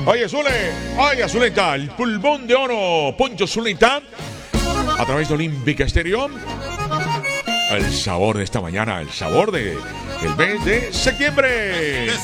Oye, Zuleta, el pulmón de oro, Poncho Zuleta, a través de Olímpica Estéreo. El sabor de esta mañana, el sabor del mes de septiembre.